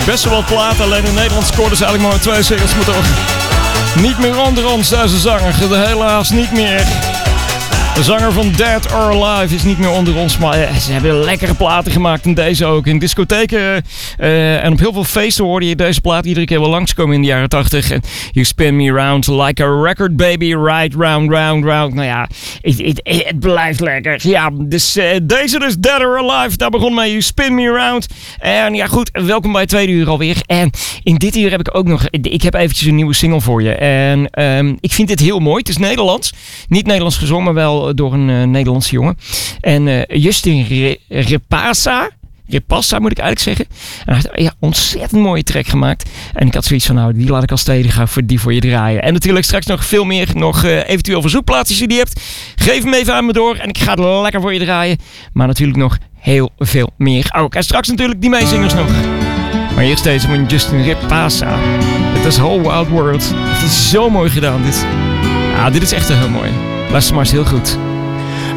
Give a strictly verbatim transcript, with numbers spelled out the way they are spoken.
Best wel wat platen, alleen in Nederland scoorden ze eigenlijk maar twee singles, maar toch niet meer onder ons, deze zanger. Helaas niet meer. De zanger van Dead or Alive is niet meer onder ons, maar uh, ze hebben lekkere platen gemaakt en deze ook. In discotheken uh, en op heel veel feesten hoorde je deze plaat iedere keer wel langskomen in de jaren tachtig. En You Spin Me Round Like a Record Baby, Right Round, Round, Round. Nou ja, het, het, het blijft lekker. Ja, dus uh, deze dus Dead or Alive, daar begon mee You Spin Me Round. En ja goed, welkom bij het tweede uur alweer. En in dit uur heb ik ook nog, ik heb eventjes een nieuwe single voor je. En um, ik vind dit heel mooi. Het is Nederlands. Niet Nederlands gezongen, maar wel door een uh, Nederlandse jongen. En uh, Justin Re- Repassa, Repassa moet ik eigenlijk zeggen. En hij heeft ja, ontzettend mooie track gemaakt. En ik had zoiets van, nou, die laat ik als tweede gaan voor die voor je draaien. En natuurlijk straks nog veel meer, nog uh, eventueel verzoekplaatjes die je die hebt. Geef hem even aan me door en ik ga het lekker voor je draaien. Maar natuurlijk nog heel veel meer ook. En straks natuurlijk die meezingers nog. Maar eerst deze van Justin Repassa. Het is Whole Wild World. Het is zo mooi gedaan, dit. Ja, dit is echt heel mooi. Luister maar eens heel goed.